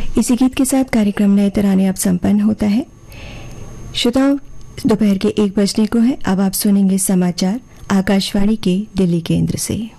इसी गीत के साथ कार्यक्रम नए तराने अब संपन्न होता है। श्रोताओं, दोपहर के 1 बजने को है। अब आप सुनेंगे समाचार आकाशवाणी के दिल्ली केंद्र से।